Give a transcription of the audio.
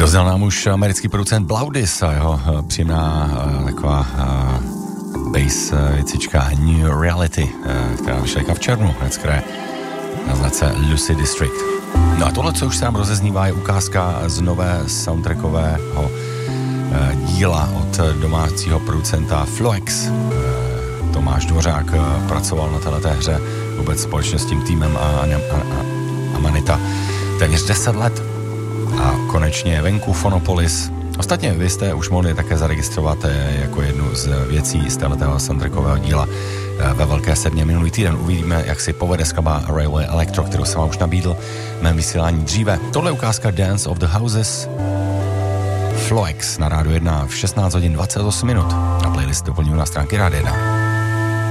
Rozděl nám už americký producent Blaudis a jeho příjemná taková bass věcička New Reality, která vyšla v červnu, které na značce Lucy District. No a tohle, co už se nám rozeznívá, je ukázka z nové soundtrackového díla od domácího producenta Floex. Tomáš Dvořák pracoval na této hře vůbec společně s tím týmem Amanita téměř 10 let a konečně je venku Phonopolis. Ostatně vy jste už mohli také zaregistrovat jako jednu z věcí z této soundtrackového díla ve Velké Sedmě minulý týden. Uvidíme, jak si povede skladba Railway Electro, kterou jsem vám už nabídl v mém vysílání dříve. Tohle je ukázka Dance of the Houses, Floex na Rádio 1 v 16 hodin 28 minut. Na playlist doplňuji na stránky Rádia 1.